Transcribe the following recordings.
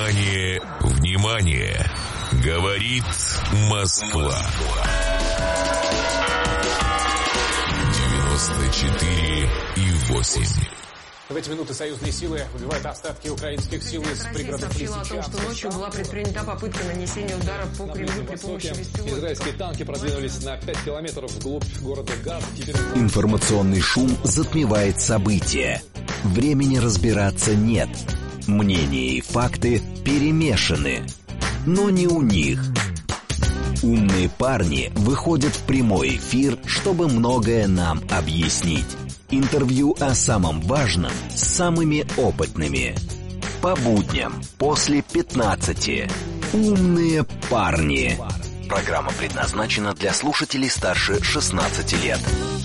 Внимание, внимание! Говорит Москва. 94,8. В эти минуты союзные силы выбивают остатки украинских сил из пригородов Лисичанска. О том, что ночью была предпринята попытка нанесения удара по Кремлю при помощи беспилотников. Израильские танки продвинулись на 5 километров вглубь города Газ. Информационный шум затмевает события. Времени разбираться нет. Мнения и факты перемешаны. Но не у них. Умные парни выходят в прямой эфир, чтобы многое нам объяснить. Интервью о самом важном с самыми опытными. По будням после 15. Умные парни. Программа предназначена для слушателей старше 16 лет.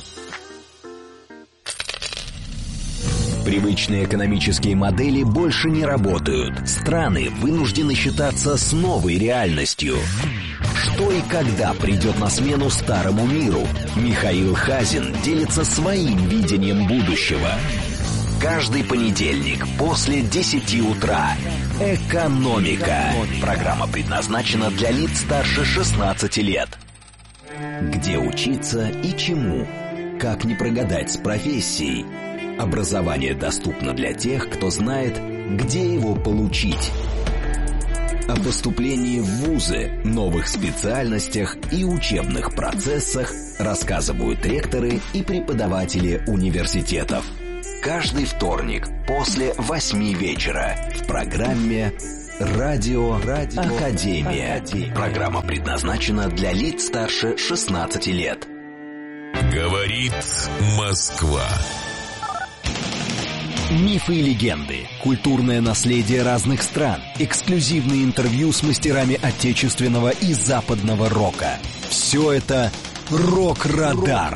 Привычные экономические модели больше не работают. Страны вынуждены считаться с новой реальностью. Что и когда придет на смену старому миру? Михаил Хазин делится своим видением будущего. Каждый понедельник после 10 утра. «Экономика». Программа предназначена для лиц старше 16 лет. Где учиться и чему? Как не прогадать с профессией? Образование доступно для тех, кто знает, где его получить. О поступлении в вузы, новых специальностях и учебных процессах рассказывают ректоры и преподаватели университетов. Каждый вторник после 8 вечера в программе «Радио Академия». Программа предназначена для лиц старше 16 лет. Говорит Москва. Мифы и легенды, культурное наследие разных стран, эксклюзивные интервью с мастерами отечественного и западного рока. Все это «Рок-Радар».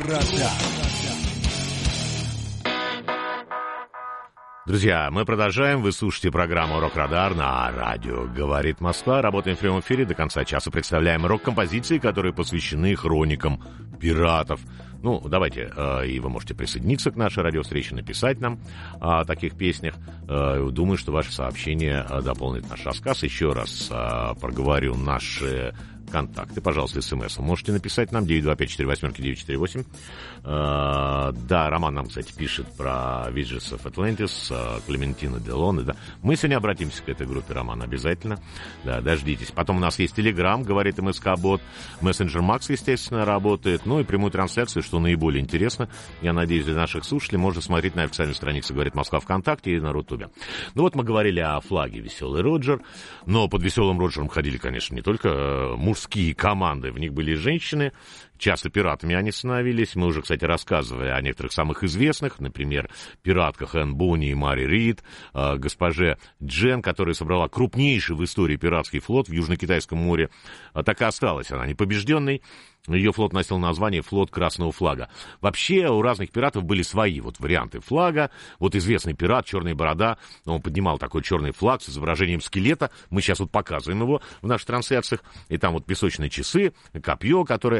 Друзья, мы продолжаем. Вы слушаете программу «Рок-Радар» на радио «Говорит Москва». Работаем в прямом эфире. До конца часа представляем рок-композиции, которые посвящены хроникам пиратов. Ну, давайте, и вы можете присоединиться к нашей радиовстрече, написать нам о таких песнях. Думаю, что ваше сообщение дополнит наш рассказ. Еще раз проговорю наши контакты. Пожалуйста, смс. Можете написать нам 925-48-948. Да, Роман нам, кстати, пишет про Виджес of Atlantis, Клементина Делоне. Да. Мы сегодня обратимся к этой группе, Роман, обязательно. Да, дождитесь. Потом у нас есть Telegram, говорит МСК-бот. Мессенджер Макс, естественно, работает. Ну и прямую трансляцию, что наиболее интересно, я надеюсь, для наших слушателей, можно смотреть на официальной странице «Говорит Москва» ВКонтакте и на Рутубе. Ну вот мы говорили о флаге «Веселый Роджер», но под «Веселым Роджером» ходили, конечно, не только мужские команды, в них были и женщины. Часто пиратами они становились. Мы уже, кстати, рассказывали о некоторых самых известных, например, пиратках Энн Бонни и Мари Рид, госпоже Джен, которая собрала крупнейший в истории пиратский флот в Южно-Китайском море. Так и осталась она непобежденной. Ее флот носил название «Флот Красного Флага». Вообще у разных пиратов были свои вот варианты флага. Вот известный пират «Черная борода», он поднимал такой черный флаг с изображением скелета. Мы сейчас вот показываем его в наших трансляциях. И там вот песочные часы, копье, которое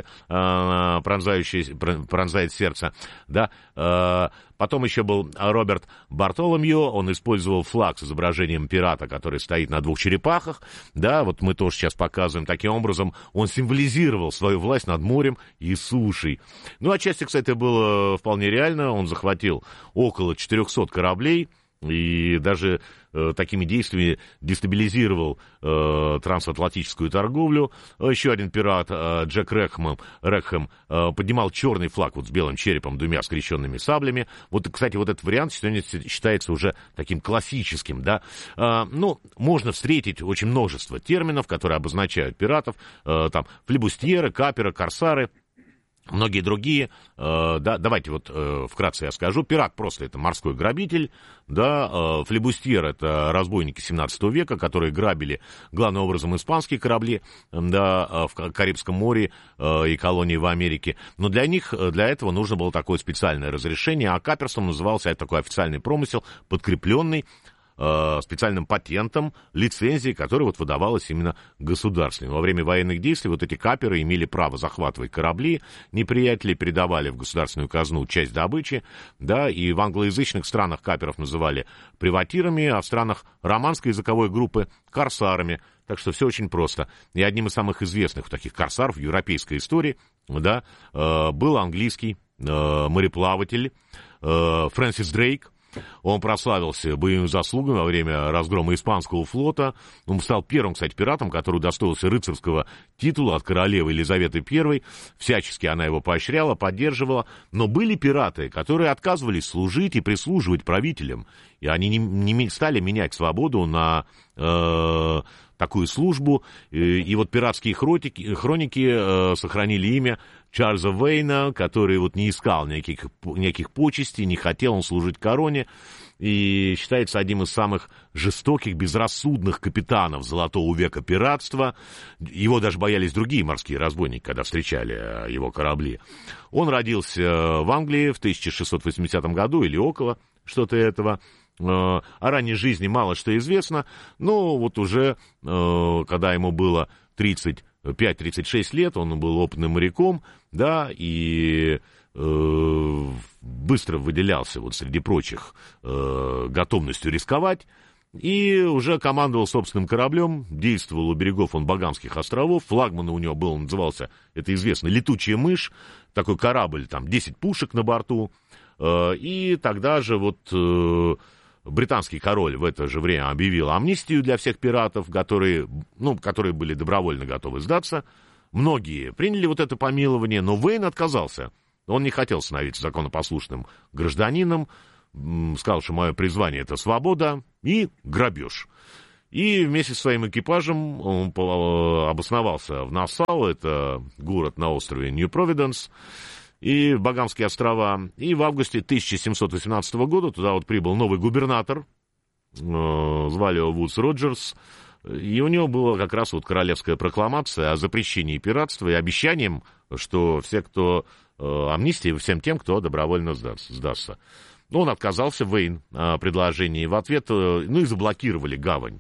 пронзает сердце. Да. Потом еще был Роберт Бартоломью. Он использовал флаг с изображением пирата, который стоит на двух черепахах. Да, вот мы тоже сейчас показываем. Таким образом, он символизировал свою власть над морем и сушей. Ну, отчасти, кстати, было вполне реально. Он захватил около 400 кораблей. И даже такими действиями дестабилизировал трансатлантическую торговлю. Еще один пират, Джек Рекхэм, поднимал черный флаг вот с белым черепом, двумя скрещенными саблями. Вот, кстати, вот этот вариант сегодня считается уже таким классическим, да. Ну, можно встретить очень множество терминов, которые обозначают пиратов. Там флибустьеры, каперы, корсары. Многие другие, да, давайте вот вкратце я скажу. Пират просто это морской грабитель, да, флибустьер это разбойники 17 века, которые грабили главным образом испанские корабли, да, в Карибском море и колонии в Америке. Но для них, для этого нужно было такое специальное разрешение, а каперством назывался это такой официальный промысел, подкрепленный специальным патентом, лицензией, которая вот выдавалась именно государственной. Во время военных действий вот эти каперы имели право захватывать корабли неприятелей, передавали в государственную казну часть добычи, да, и в англоязычных странах каперов называли приватирами, а в странах романской языковой группы корсарами. Так что все очень просто. И одним из самых известных таких корсаров в европейской истории, да, был английский мореплаватель Фрэнсис Дрейк. Он прославился боевыми заслугами во время разгрома испанского флота. Он стал первым, кстати, пиратом, который удостоился рыцарского титула от королевы Елизаветы I. Всячески она его поощряла, поддерживала. Но были пираты, которые отказывались служить и прислуживать правителям. И они не стали менять свободу на такую службу. И вот пиратские хроники сохранили имя Чарльза Вейна, который вот не искал никаких почестей, не хотел он служить короне, и считается одним из самых жестоких, безрассудных капитанов Золотого века пиратства. Его даже боялись другие морские разбойники, когда встречали его корабли. Он родился в Англии в 1680 году или около что-то этого. О ранней жизни мало что известно, но вот уже, когда ему было 35-36 лет, он был опытным моряком, да, и быстро выделялся вот среди прочих готовностью рисковать, и уже командовал собственным кораблем, действовал у берегов он Багамских островов, флагман у него был, назывался, это известно, «Летучая мышь», такой корабль, там 10 пушек на борту, и тогда же вот британский король в это же время объявил амнистию для всех пиратов, которые были добровольно готовы сдаться. Многие приняли вот это помилование, но Вейн отказался. Он не хотел становиться законопослушным гражданином, сказал, что мое призвание — это свобода и грабеж. И вместе со своим экипажем он обосновался в Нассау, это город на острове Нью-Провиденс, и Багамские острова. И в августе 1718 года туда вот прибыл новый губернатор, звали его Вудс Роджерс, и у него была как раз вот королевская прокламация о запрещении пиратства и обещанием, что все, кто амнистия всем тем, кто добровольно сдастся. Но он отказался, Вейн, о предложении. В ответ, и заблокировали гавань,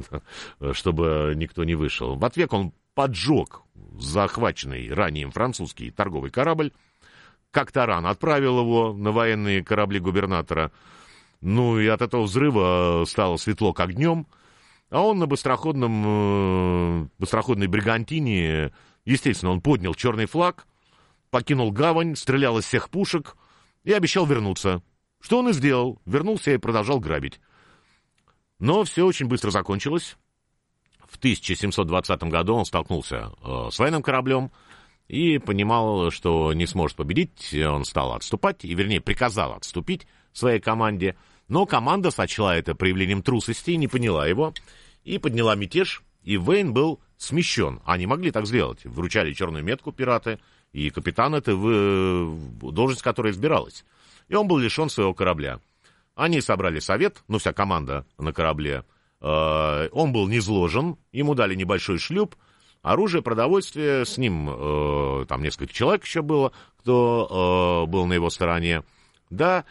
чтобы никто не вышел. В ответ он поджег захваченный ранее французский торговый корабль, как таран, отправил его на военные корабли губернатора. Ну, и от этого взрыва стало светло, как днем. А он на быстроходной бригантине, естественно, он поднял черный флаг, покинул гавань, стрелял из всех пушек и обещал вернуться. Что он и сделал. Вернулся и продолжал грабить. Но все очень быстро закончилось. В 1720 году он столкнулся с военным кораблем и понимал, что не сможет победить. Он стал отступать, приказал отступить своей команде. Но команда сочла это проявлением трусости, не поняла его, и подняла мятеж, и Вейн был смещен. Они могли так сделать. Вручали черную метку пираты, и капитан — это должность, которая избиралась. И он был лишен своего корабля. Они собрали совет, вся команда на корабле. Он был низложен, ему дали небольшой шлюп, оружие, продовольствие, с ним там несколько человек еще было, кто был на его стороне, да,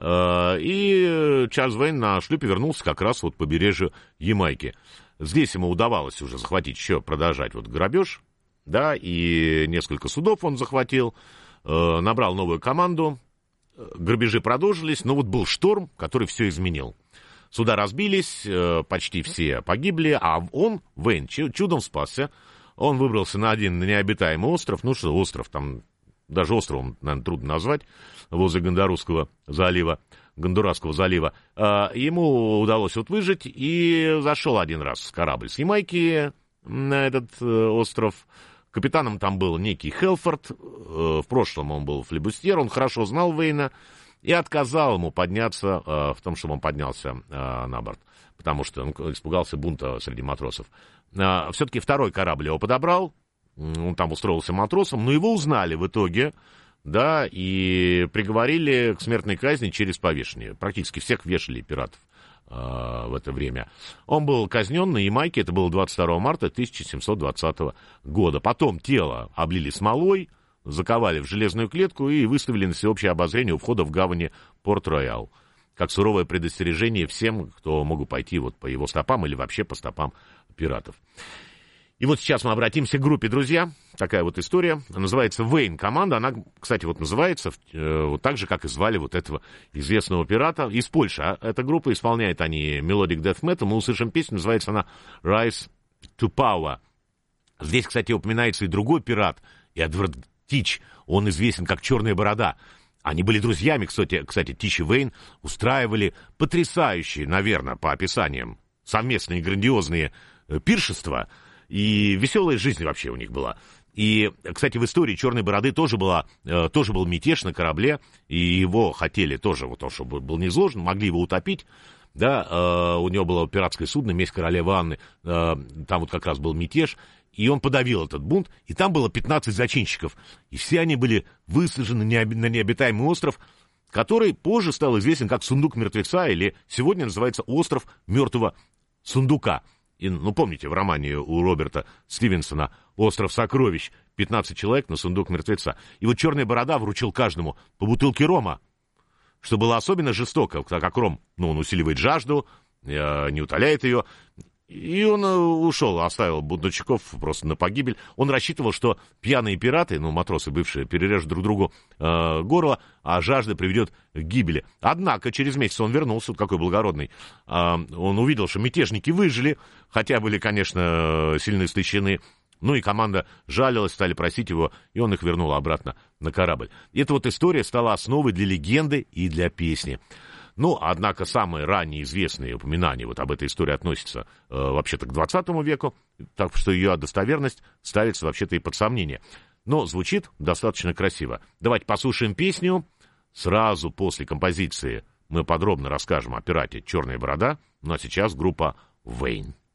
и Чарльз Вейн на шлюпе вернулся как раз вот к побережью Ямайки. Здесь ему удавалось уже захватить еще, продолжать вот грабеж, да, и несколько судов он захватил, набрал новую команду, грабежи продолжились, но вот был шторм, который все изменил. Суда разбились, почти все погибли, а он, Вейн, чудом спасся. Он выбрался на один необитаемый остров. Ну что, остров, там даже островом, наверное, трудно назвать, возле Гондурасского залива. Ему удалось вот выжить, и зашел один раз корабль с Ямайки на этот остров. Капитаном там был некий Хелфорд. В прошлом он был флибустьер, он хорошо знал Вейна. И отказал ему подняться в том, чтобы он поднялся на борт, потому что он испугался бунта среди матросов. Все-таки второй корабль его подобрал, он там устроился матросом, но его узнали в итоге, да, и приговорили к смертной казни через повешение. Практически всех вешали пиратов в это время. Он был казнен на Ямайке, это было 22 марта 1720 года. Потом тело облили смолой, заковали в железную клетку и выставили на всеобщее обозрение у входа в гавани Порт-Роял. как суровое предостережение всем, кто могут пойти вот по его стопам или вообще по стопам пиратов. И вот сейчас мы обратимся к группе, друзья. Такая вот история. Называется Вейн команда. Она, кстати, вот называется вот так же, как и звали вот этого известного пирата из Польши. Эта группа, исполняет они Melodic Death Metal. Мы услышим песню, называется она Rise to Power. Здесь, кстати, упоминается и другой пират, Эдвард Тич. Он известен как Черная Борода. Они были друзьями, кстати, Тич и Вейн устраивали потрясающие, наверное, по описаниям, совместные грандиозные пиршества. И веселая жизнь вообще у них была. И, кстати, в истории Черной Бороды тоже был мятеж на корабле, и его хотели тоже, вот то, чтобы был не изложен, могли его утопить. Да, у него было пиратское судно «Месть королевы Анны», там вот как раз был мятеж, и он подавил этот бунт, и там было 15 зачинщиков. И все они были высажены на необитаемый остров, который позже стал известен как Сундук мертвеца, или сегодня называется Остров Мертвого Сундука. И, ну, помните, в романе у Роберта Стивенсона «Остров сокровищ» 15 человек на сундук мертвеца. И вот Черная Борода вручил каждому по бутылке рома, что было особенно жестоко, так как ром, ну, он усиливает жажду, не утоляет ее. И он ушел, оставил бунтовщиков просто на погибель. Он рассчитывал, что пьяные пираты, ну, матросы бывшие, перережут друг другу горло, а жажда приведет к гибели. Однако через месяц он вернулся, вот какой благородный. Он увидел, что мятежники выжили, хотя были, конечно, сильно истощены. Ну и команда жалилась, стали просить его, и он их вернул обратно на корабль. И эта вот история стала основой для легенды и для песни. Ну, однако, самые ранние известные упоминания вот об этой истории относятся вообще-то к 20 веку, так что ее достоверность ставится вообще-то и под сомнение. Но звучит достаточно красиво. Давайте послушаем песню. Сразу после композиции мы подробно расскажем о пирате «Черная борода». Ну, а сейчас группа «Вейн».